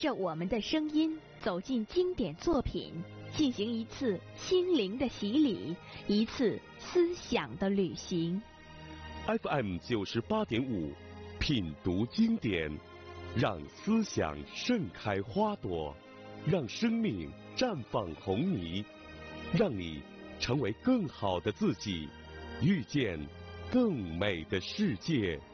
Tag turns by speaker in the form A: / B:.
A: 着我们的声音走进经典作品，进行一次心灵的洗礼，一次思想的旅行。
B: FM 98.5，品读经典，让思想盛开花朵，让生命绽放红霓，让你成为更好的自己，遇见更美的世界。